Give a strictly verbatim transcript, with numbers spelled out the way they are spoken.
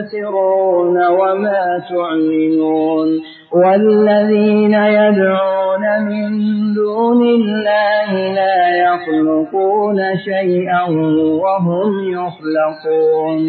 تسرون وما تعلنون والذين يدعون من دون الله لا يخلقون شيئا وهم يخلقون